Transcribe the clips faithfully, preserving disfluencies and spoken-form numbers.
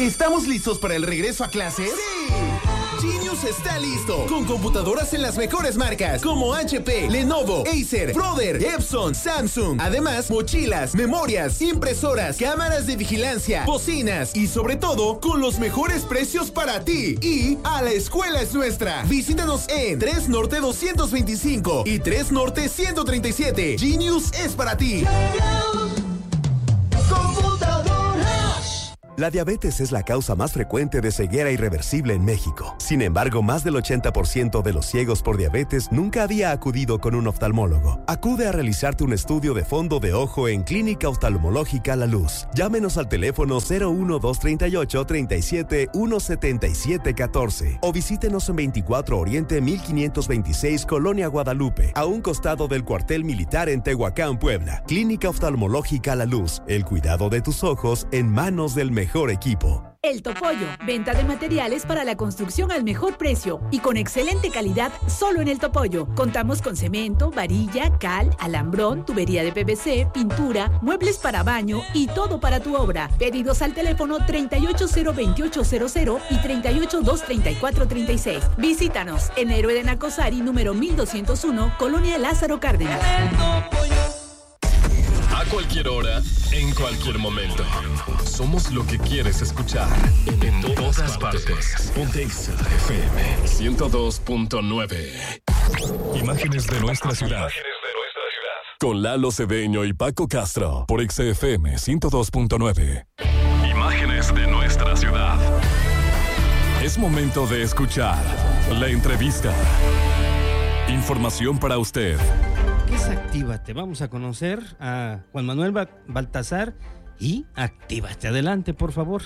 ¿Estamos listos para el regreso a clases? ¡Sí! Genius está listo, con computadoras en las mejores marcas, como H P, Lenovo, Acer, Brother, Epson, Samsung. Además, mochilas, memorias, impresoras, cámaras de vigilancia, bocinas y sobre todo, con los mejores precios para ti. Y a la escuela es nuestra. Visítanos en tres Norte doscientos veinticinco y tres Norte ciento treinta y siete. Genius es para ti. La diabetes es la causa más frecuente de ceguera irreversible en México. Sin embargo, más del ochenta por ciento de los ciegos por diabetes nunca había acudido con un oftalmólogo. Acude a realizarte un estudio de fondo de ojo en Clínica Oftalmológica La Luz. Llámenos al teléfono cero uno dos treinta y ocho, treinta y siete, uno setenta y siete catorce o visítenos en veinticuatro Oriente mil quinientos veintiséis, Colonia Guadalupe, a un costado del cuartel militar en Tehuacán, Puebla. Clínica Oftalmológica La Luz. El cuidado de tus ojos en manos del mejor mejor equipo. El Topollo, venta de materiales para la construcción al mejor precio y con excelente calidad solo en El Topollo. Contamos con cemento, varilla, cal, alambrón, tubería de P V C, pintura, muebles para baño y todo para tu obra. Pedidos al teléfono treinta y ocho cero veintiocho cero cero y treinta y ocho dos treinta y cuatro treinta y seis. Visítanos en Héroe de Nacosari, número mil doscientos uno, Colonia Lázaro Cárdenas. A cualquier hora, en cualquier momento. Somos lo que quieres escuchar. En todas partes. Ponte Exa F M ciento dos punto nueve. Imágenes de nuestra ciudad. Con Lalo Cedeño y Paco Castro. Por Exa F M ciento dos punto nueve. Imágenes de nuestra ciudad. Es momento de escuchar la entrevista. Información para usted. ¿Qué es Actívate? Vamos a conocer a Juan Manuel Baltasar y Actívate. Adelante, por favor.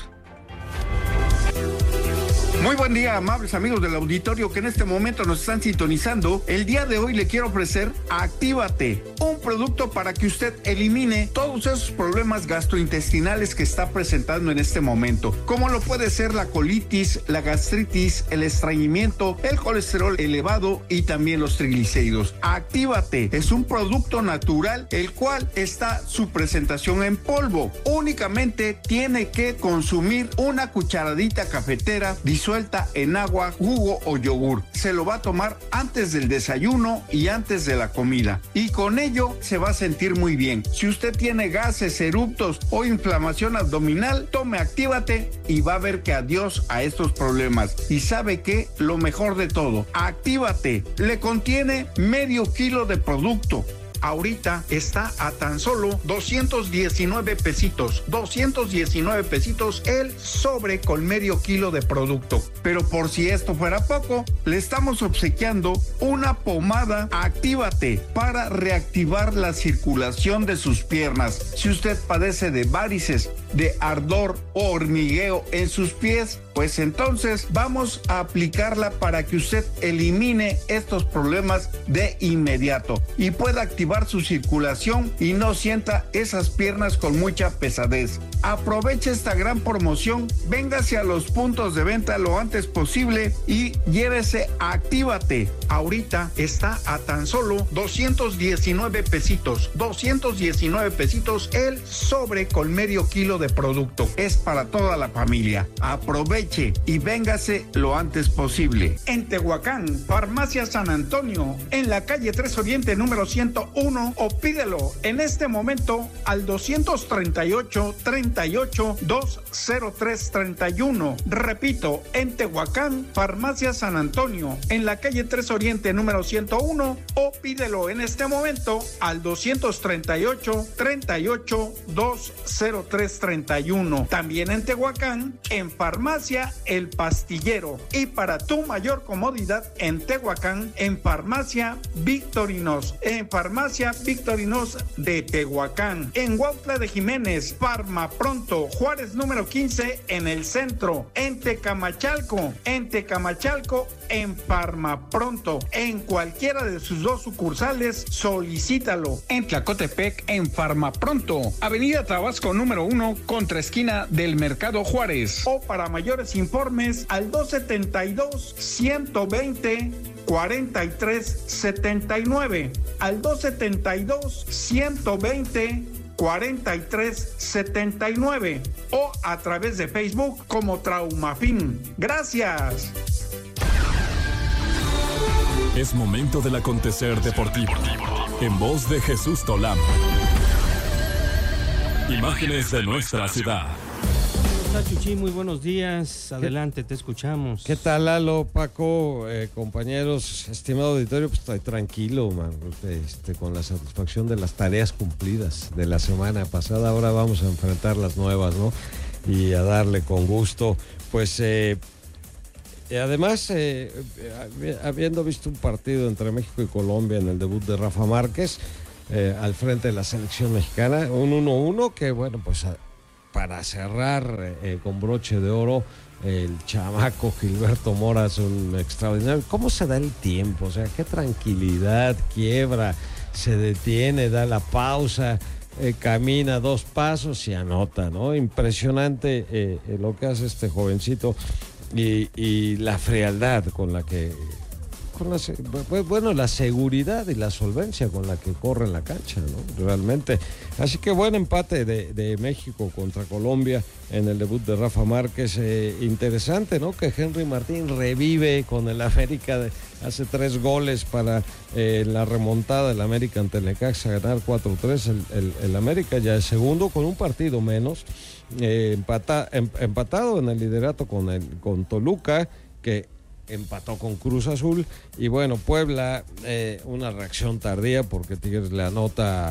Muy buen día, amables amigos del auditorio que en este momento nos están sintonizando. El día de hoy le quiero ofrecer Actívate, un producto para que usted elimine todos esos problemas gastrointestinales que está presentando en este momento, como lo puede ser la colitis, la gastritis, el estreñimiento, el colesterol elevado y también los triglicéridos. Actívate es un producto natural, el cual está su presentación en polvo. Únicamente tiene que consumir una cucharadita cafetera disuelta en agua, jugo o yogur. Se lo va a tomar antes del desayuno y antes de la comida. Y con ello se va a sentir muy bien. Si usted tiene gases, eruptos o inflamación abdominal, tome Actívate y va a ver que adiós a estos problemas. Y sabe que lo mejor de todo, Actívate le contiene medio kilo de producto. Ahorita está a tan solo doscientos diecinueve pesitos, doscientos diecinueve pesitos el sobre con medio kilo de producto. Pero por si esto fuera poco, le estamos obsequiando una pomada Actívate para reactivar la circulación de sus piernas. Si usted padece de varices, de ardor o hormigueo en sus pies, pues entonces vamos a aplicarla para que usted elimine estos problemas de inmediato y pueda activar su circulación y no sienta esas piernas con mucha pesadez. Aproveche esta gran promoción, véngase a los puntos de venta lo antes posible y llévese Actívate. Ahorita está a tan solo doscientos diecinueve pesitos, doscientos diecinueve pesitos el sobre con medio kilo de producto. Es para toda la familia. Aproveche y véngase lo antes posible. En Tehuacán, Farmacia San Antonio, en la calle tres Oriente número ciento uno, o pídelo en este momento al doscientos treinta y ocho, treinta y ocho, dos cero tres treinta y uno. Repito, en Tehuacán, Farmacia San Antonio, en la calle tres Oriente número ciento uno, o pídelo en este momento al doscientos treinta y ocho, treinta y ocho, dos cero tres treinta y uno. También en Tehuacán, en Farmacia El Pastillero, y para tu mayor comodidad en Tehuacán, en Farmacia Victorinos, en Farmacia Victorinos de Tehuacán, en Huautla de Jiménez, Farma Pronto, Juárez número quince en el centro, en Tecamachalco, en Tecamachalco, en Farma Pronto, en cualquiera de sus dos sucursales, solicítalo. En Tlacotepec, en Farma Pronto, Avenida Tabasco número uno, contra esquina del Mercado Juárez, o para mayores informes al dos setenta y dos, ciento veinte, cuarenta y tres setenta y nueve, al dos setenta y dos, ciento veinte, cuarenta y tres setenta y nueve o a través de Facebook como Traumafin. Gracias. Es momento del acontecer deportivo. En voz de Jesús Tolama. Imágenes de nuestra ciudad. ¿Cómo está, Chuchín? Muy buenos días. Adelante, te escuchamos. ¿Qué tal, Lalo, Paco, eh, compañeros, estimado auditorio? Pues estoy tranquilo, man, este, con la satisfacción de las tareas cumplidas de la semana pasada. Ahora vamos a enfrentar las nuevas, ¿no? Y a darle con gusto. Pues, eh, además, eh, habiendo visto un partido entre México y Colombia en el debut de Rafa Márquez, eh, al frente de la selección mexicana, un uno uno que, bueno, pues a, para cerrar eh, con broche de oro, el chamaco Gilberto Mora es un extraordinario. ¿Cómo se da el tiempo? O sea, qué tranquilidad, quiebra, se detiene, da la pausa, eh, camina dos pasos y anota, ¿no? Impresionante eh, eh, lo que hace este jovencito y, y la frialdad con la que... Con la, bueno, la seguridad y la solvencia con la que corre en la cancha, ¿no? Realmente. Así que buen empate de, de México contra Colombia en el debut de Rafa Márquez. Eh, interesante, ¿no? Que Henry Martín revive con el América, de, hace tres goles para eh, la remontada del América ante el Necaxa, ganar cuatro tres. El, el, el América ya es segundo con un partido menos, eh, empata, em, empatado en el liderato con, el, con Toluca, que empató con Cruz Azul. Y bueno, Puebla, eh, una reacción tardía porque Tigres le anota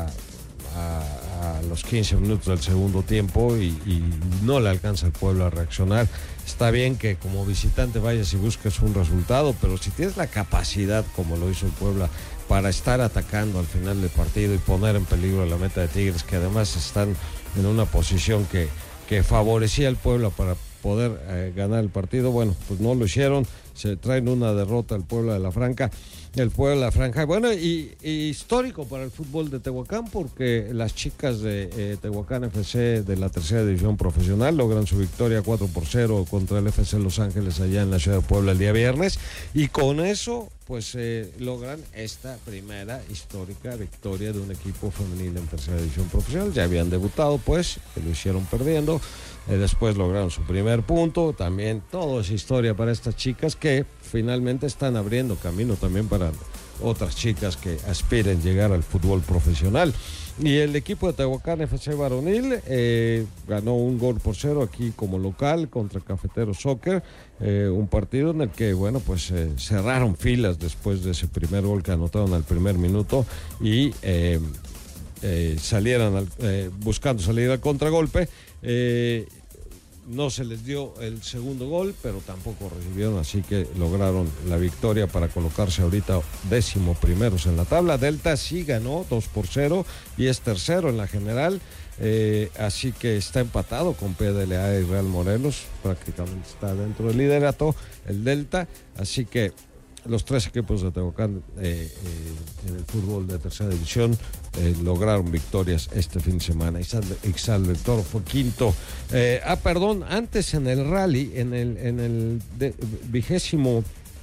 a, a los quince minutos del segundo tiempo y, y no le alcanza el Puebla a reaccionar. Está bien que como visitante vayas y busques un resultado, pero si tienes la capacidad, como lo hizo el Puebla, para estar atacando al final del partido y poner en peligro la meta de Tigres, que además están en una posición que, que favorecía al Puebla para poder eh, ganar el partido, bueno, pues no lo hicieron. Se traen una derrota al Puebla de la Franca, el Puebla de la Franja. Bueno, y, y histórico para el fútbol de Tehuacán, porque las chicas de eh, Tehuacán F C de la tercera división profesional logran su victoria cuatro por cero contra el F C Los Ángeles allá en la ciudad de Puebla el día viernes, y con eso pues eh, logran esta primera histórica victoria de un equipo femenil en tercera división profesional. Ya habían debutado, pues, que lo hicieron perdiendo. Eh, después lograron su primer punto. También todo es historia para estas chicas que finalmente están abriendo camino también para otras chicas que aspiren llegar al fútbol profesional. Y el equipo de Tehuacán F C varonil eh, ganó un gol por cero aquí como local contra Cafetero Soccer, eh, un partido en el que, bueno, pues eh, cerraron filas después de ese primer gol que anotaron al primer minuto y eh, eh, salieran al, eh, buscando salir al contragolpe. Eh, No se les dio el segundo gol, pero tampoco recibieron, así que lograron la victoria para colocarse ahorita décimo primeros en la tabla. Delta sí ganó dos por cero y es tercero en la general, eh, así que está empatado con P D L A y Real Morelos, prácticamente está dentro del liderato el Delta, así que los tres equipos de Tehuacán eh, eh, en el fútbol de tercera división eh, lograron victorias este fin de semana. Ixal del Toro fue quinto. Eh, ah, perdón, antes en el rally, en el, en el de, vigésimo,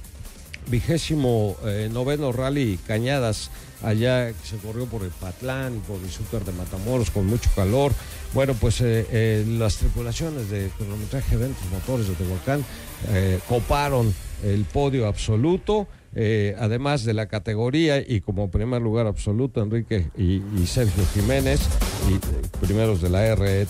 vigésimo eh, noveno rally Cañadas, allá que se corrió por el Patlán y por el Izúcar de Matamoros con mucho calor. Bueno, pues eh, eh, las tripulaciones de cronometraje Eventos Motores de Tehuacán eh, coparon el podio absoluto, eh, además de la categoría, y como primer lugar absoluto Enrique y, y Sergio Jiménez, y eh, primeros de la R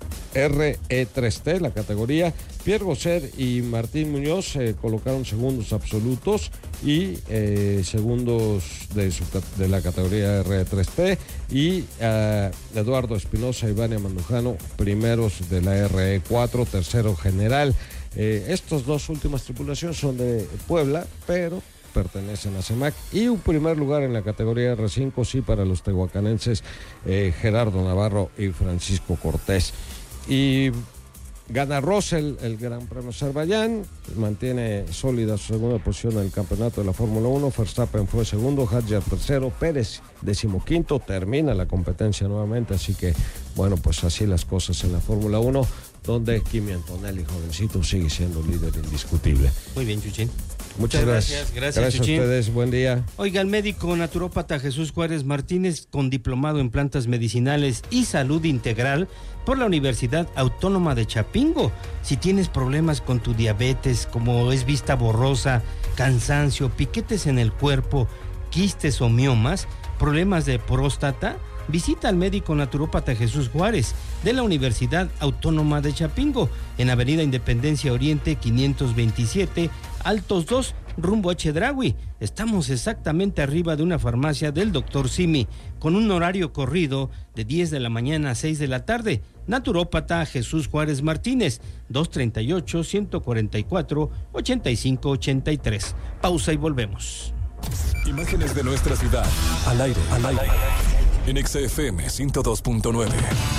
E tres T, la categoría. Pierre Gosser y Martín Muñoz se eh, colocaron segundos absolutos y eh, segundos de, su, de la categoría R E tres T, y uh, Eduardo Espinosa y Vania Mandujano primeros de la R E cuatro, tercero general. Eh, estas dos últimas tripulaciones son de Puebla, pero pertenecen a CEMAC, y un primer lugar en la categoría R cinco sí para los tehuacanenses eh, Gerardo Navarro y Francisco Cortés. Y gana Russell el Gran Premio Azerbaiyán, mantiene sólida su segunda posición en el campeonato de la Fórmula uno. Verstappen fue segundo, Hadjar tercero, Pérez decimoquinto, termina la competencia nuevamente, así que bueno, pues así las cosas en la Fórmula uno, donde Kimi Antonelli, jovencito, sigue siendo líder indiscutible. Muy bien, Chuchín. Muchas gracias. Gracias, gracias, Gracias a Chuchín. ustedes, buen día. Oiga, el médico naturópata Jesús Juárez Martínez, con diplomado en plantas medicinales y salud integral por la Universidad Autónoma de Chapingo. Si tienes problemas con tu diabetes, como es vista borrosa, cansancio, piquetes en el cuerpo, quistes o miomas, problemas de próstata, visita al médico naturópata Jesús Juárez de la Universidad Autónoma de Chapingo, en Avenida Independencia Oriente quinientos veintisiete, Altos dos, rumbo a Chedraui. Estamos exactamente arriba de una farmacia del doctor Simi, con un horario corrido de diez de la mañana a seis de la tarde. Naturópata Jesús Juárez Martínez, dos treinta y ocho, ciento cuarenta y cuatro, ochenta y cinco ochenta y tres. Pausa y volvemos. Imágenes de nuestra ciudad, al aire, al aire. En Exa F M ciento dos punto nueve.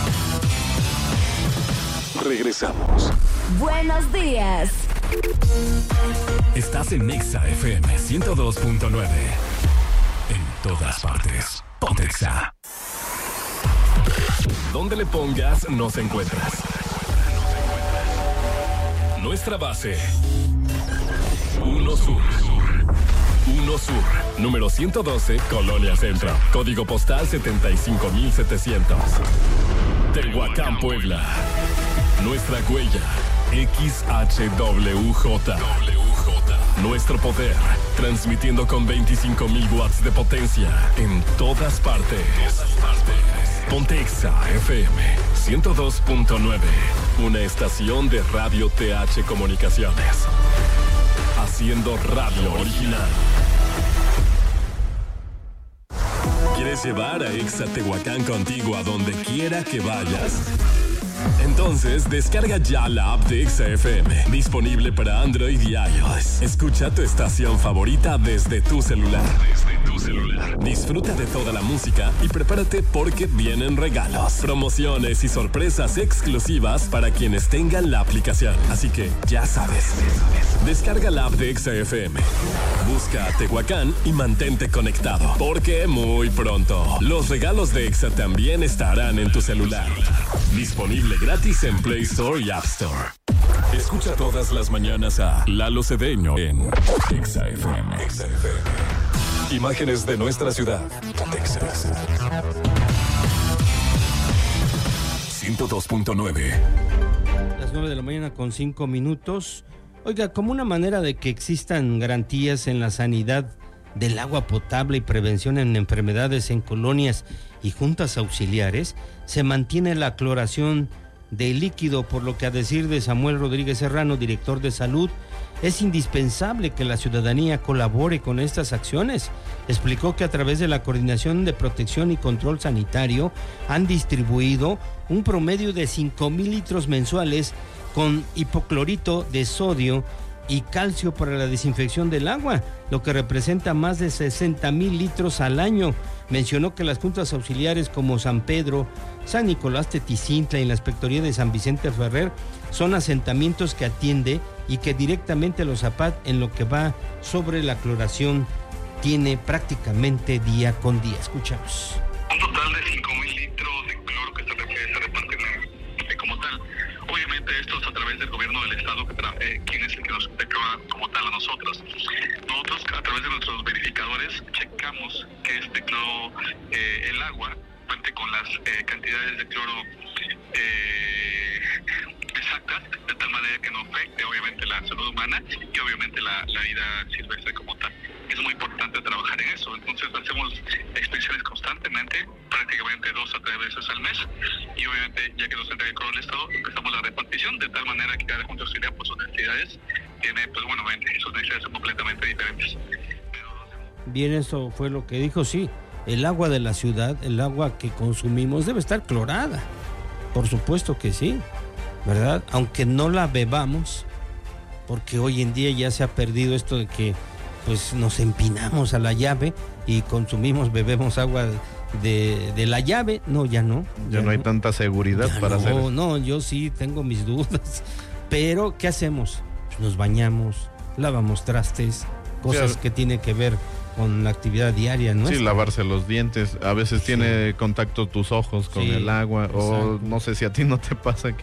Regresamos. Buenos días. Estás en Exa F M ciento dos punto nueve. En todas partes. Ponte Exa. Donde le pongas, nos encuentras. Nuestra base. Uno Sur. Uno Sur, número ciento doce, Colonia Centro. Código postal setenta y cinco mil setecientos. Tehuacán, Puebla. Nuestra huella, X H W J. Nuestro poder, transmitiendo con veinticinco mil watts de potencia en todas partes. Ponte Exa F M ciento dos punto nueve, una estación de Radio T H Comunicaciones. Haciendo radio original. ¿Quieres llevar a Exa Tehuacán contigo a donde quiera que vayas? Entonces, descarga ya la app de Exa F M, disponible para Android y iOS. Escucha tu estación favorita desde tu celular. Desde tu celular. Disfruta de toda la música y prepárate porque vienen regalos, promociones y sorpresas exclusivas para quienes tengan la aplicación. Así que, ya sabes, descarga la app de Exa F M. Busca a Tehuacán y mantente conectado, porque muy pronto los regalos de Exa también estarán en tu celular. Disponible gratis en Play Store y App Store. Escucha todas las mañanas a Lalo Cedeño en Exa F M. Exa F M. Imágenes de nuestra ciudad. Exa ciento dos punto nueve. Las nueve de la mañana con cinco minutos. Oiga, como una manera de que existan garantías en la sanidad del agua potable y prevención en enfermedades en colonias y juntas auxiliares, se mantiene la cloración del líquido, por lo que, a decir de Samuel Rodríguez Serrano, director de salud, es indispensable que la ciudadanía colabore con estas acciones. Explicó que a través de la Coordinación de Protección y Control Sanitario han distribuido un promedio de cinco mil litros mensuales con hipoclorito de sodio y calcio para la desinfección del agua, lo que representa más de sesenta mil litros al año. Mencionó que las juntas auxiliares como San Pedro, San Nicolás Teticintla y la Inspectoría de San Vicente Ferrer son asentamientos que atiende y que directamente los APAT, en lo que va sobre la cloración, tiene prácticamente día con día. Escuchamos. Un total de cinco mil litros de cloro que se, se reparten eh, como tal. Obviamente esto es a través del gobierno del estado, que tra- eh, quien es el que nos declara como tal a nosotros. Nosotros, a través de nuestros verificadores, checamos que este cloro, eh, el agua, cuente con las eh, cantidades de cloro eh, exactas, de tal manera que no afecte obviamente la salud humana y obviamente la, la vida silvestre como tal. Es muy importante trabajar en eso. Entonces hacemos expediciones constantemente, prácticamente dos a tres veces al mes, y obviamente, ya que nos entrega el cloro del estado, empezamos la repartición de tal manera que cada junta auxiliar, por sus necesidades, tiene, pues bueno, sus necesidades son completamente diferentes. Pero... Bien, eso fue lo que dijo, sí. El agua de la ciudad, el agua que consumimos, debe estar clorada. Por supuesto que sí, ¿verdad? Aunque no la bebamos, porque hoy en día ya se ha perdido esto de que pues nos empinamos a la llave y consumimos, bebemos agua de, de la llave. No, ya no. Ya, ya no hay no. tanta seguridad ya para no, hacer eso. No, yo sí tengo mis dudas. Pero, ¿qué hacemos? Pues nos bañamos, lavamos trastes, cosas sí, que tienen que ver con la actividad diaria, ¿no? Sí, lavarse los dientes. A veces sí. tiene contacto tus ojos con sí, el agua. Exacto. O no sé si a ti no te pasa que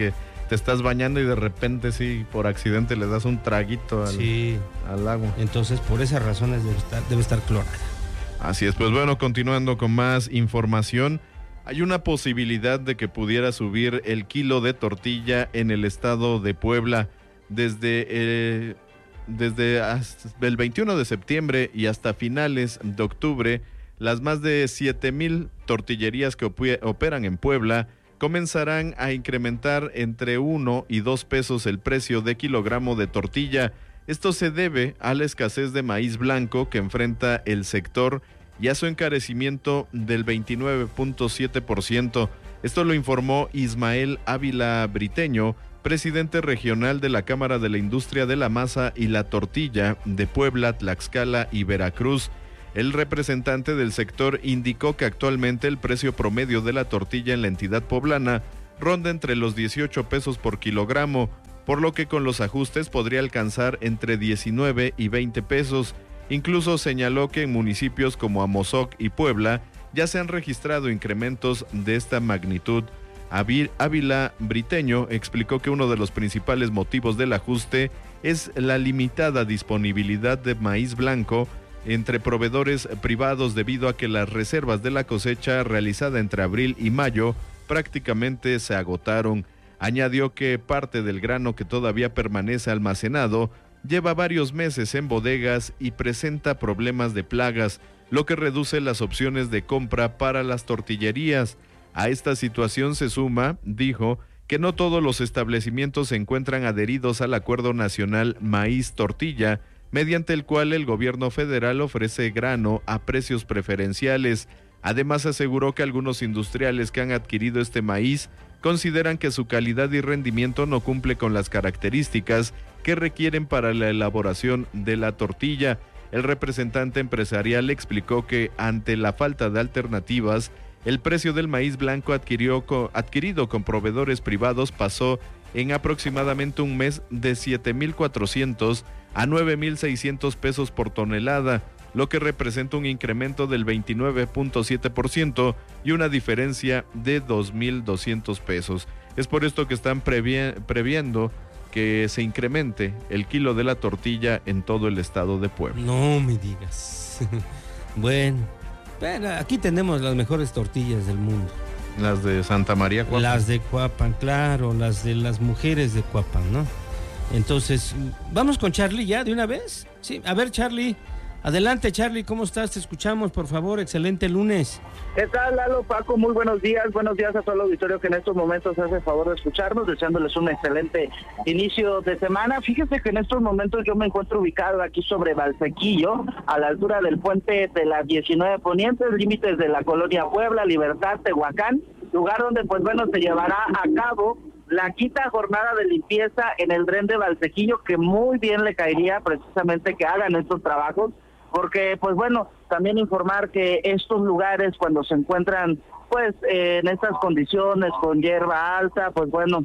te estás bañando y de repente sí, por accidente le das un traguito al, sí. al agua. Entonces, por esas razones debe estar, debe estar clorada. Así es, pues bueno, continuando con más información, hay una posibilidad de que pudiera subir el kilo de tortilla en el estado de Puebla desde, eh, desde hasta el veintiuno de septiembre y hasta finales de octubre. Las más de siete mil tortillerías que operan en Puebla comenzarán a incrementar entre uno y dos pesos el precio de kilogramo de tortilla. Esto se debe a la escasez de maíz blanco que enfrenta el sector y a su encarecimiento del veintinueve punto siete por ciento. Esto lo informó Ismael Ávila Briteño, presidente regional de la Cámara de la Industria de la Masa y la Tortilla de Puebla, Tlaxcala y Veracruz. El representante del sector indicó que actualmente el precio promedio de la tortilla en la entidad poblana ronda entre los dieciocho pesos por kilogramo, por lo que con los ajustes podría alcanzar entre diecinueve y veinte pesos. Incluso señaló que en municipios como Amozoc y Puebla ya se han registrado incrementos de esta magnitud. Ávila Briteño explicó que uno de los principales motivos del ajuste es la limitada disponibilidad de maíz blanco entre proveedores privados debido a que las reservas de la cosecha realizada entre abril y mayo prácticamente se agotaron. Añadió que parte del grano que todavía permanece almacenado lleva varios meses en bodegas y presenta problemas de plagas, lo que reduce las opciones de compra para las tortillerías. A esta situación se suma, dijo, que no todos los establecimientos se encuentran adheridos al Acuerdo Nacional Maíz-Tortilla, mediante el cual el gobierno federal ofrece grano a precios preferenciales. Además, aseguró que algunos industriales que han adquirido este maíz consideran que su calidad y rendimiento no cumple con las características que requieren para la elaboración de la tortilla. El representante empresarial explicó que ante la falta de alternativas, el precio del maíz blanco adquirió, adquirido con proveedores privados pasó en aproximadamente un mes de siete mil cuatrocientos a nueve mil seiscientos pesos por tonelada, lo que representa un incremento del veintinueve punto siete por ciento y una diferencia de dos mil doscientos pesos. Es por esto que están previ- previendo que se incremente el kilo de la tortilla en todo el estado de Puebla. No me digas. Bueno, pero aquí tenemos las mejores tortillas del mundo. Las de Santa María Cuapan. Las de Cuapan, claro, las de las mujeres de Cuapan, ¿no? Entonces, ¿vamos con Charlie ya de una vez? Sí, a ver, Charlie. Adelante, Charlie, ¿cómo estás? Te escuchamos, por favor. Excelente lunes. ¿Qué tal, Lalo, Paco? Muy buenos días. Buenos días a todo el auditorio que en estos momentos hace el favor de escucharnos, deseándoles un excelente inicio de semana. Fíjese que en estos momentos yo me encuentro ubicado aquí sobre Valsequillo, a la altura del puente de las diecinueve Ponientes, límites de la colonia Puebla, Libertad, Tehuacán, lugar donde, pues bueno, se llevará a cabo la quinta jornada de limpieza en el dren de Valsequillo, que muy bien le caería precisamente que hagan estos trabajos, porque pues bueno, también informar que estos lugares cuando se encuentran pues eh, en estas condiciones con hierba alta, pues bueno,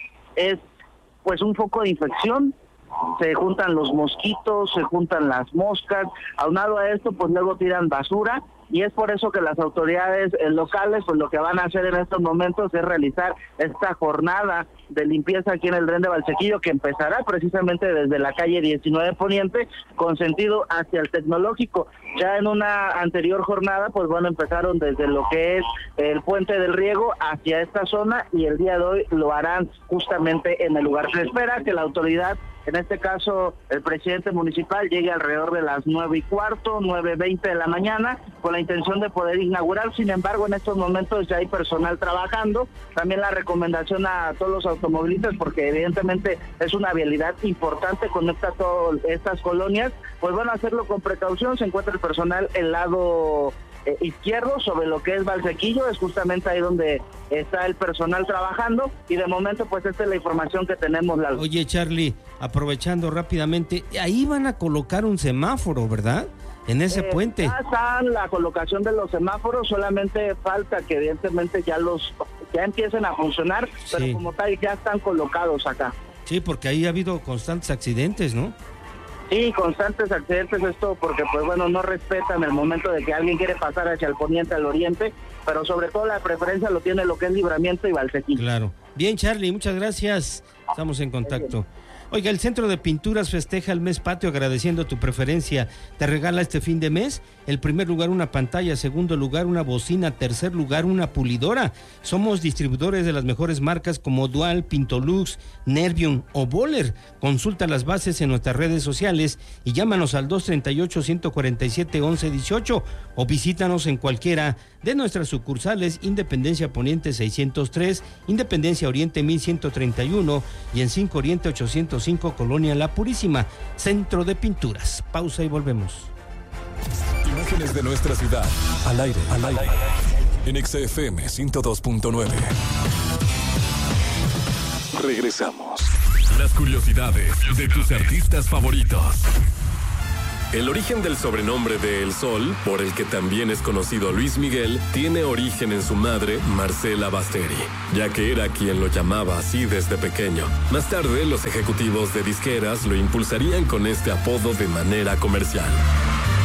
es pues un foco de infección, se juntan los mosquitos, se juntan las moscas, aunado a esto pues luego tiran basura, y es por eso que las autoridades eh, locales pues lo que van a hacer en estos momentos es realizar esta jornada de limpieza aquí en el dren de Valsequillo, que empezará precisamente desde la calle diecinueve Poniente con sentido hacia el Tecnológico. Ya en una anterior jornada pues bueno, empezaron desde lo que es el Puente del Riego hacia esta zona, y el día de hoy lo harán justamente en el lugar. Se espera que la autoridad, en este caso el presidente municipal, llegue alrededor de las nueve y cuarto, nueve veinte de la mañana, con la intención de poder inaugurar. Sin embargo, en estos momentos ya hay personal trabajando. También la recomendación a todos los automovilistas, porque evidentemente es una vialidad importante, conecta todas estas colonias, pues bueno, hacerlo con precaución. Se encuentra el personal el lado eh, izquierdo sobre lo que es Valsequillo, es justamente ahí donde está el personal trabajando, y de momento pues esta es la información que tenemos. Lalo. Oye, Charlie, aprovechando rápidamente, ahí van a colocar un semáforo, ¿verdad? En ese eh, puente. Ya está la colocación de los semáforos, solamente falta que evidentemente ya los ya empiecen a funcionar, sí. Pero como tal ya están colocados acá. Sí, porque ahí ha habido constantes accidentes, ¿no? Sí, constantes accidentes, esto porque pues bueno, no respetan el momento de que alguien quiere pasar hacia el poniente, al oriente, pero sobre todo la preferencia lo tiene lo que es Libramiento y Valsequillo. Claro. Bien, Charlie, muchas gracias. Estamos en contacto. Oiga, el Centro de Pinturas festeja el mes patio agradeciendo tu preferencia. Te regala este fin de mes, el primer lugar una pantalla, segundo lugar una bocina, tercer lugar una pulidora. Somos distribuidores de las mejores marcas como Dual, Pintolux, Nervium o Boller. Consulta las bases en nuestras redes sociales y llámanos al dos treinta y ocho, ciento cuarenta y siete, once dieciocho o visítanos en cualquiera de nuestras sucursales: Independencia Poniente seiscientos tres, Independencia Oriente mil ciento treinta y uno y en cinco Oriente ochocientos cinco, Colonia La Purísima. Centro de Pinturas. Pausa y volvemos. Imágenes de nuestra ciudad, al aire, al aire, en X F M ciento dos punto nueve. Regresamos. Las curiosidades de tus artistas favoritos. El origen del sobrenombre de El Sol, por el que también es conocido Luis Miguel, tiene origen en su madre, Marcela Basteri, ya que era quien lo llamaba así desde pequeño. Más tarde, los ejecutivos de disqueras lo impulsarían con este apodo de manera comercial.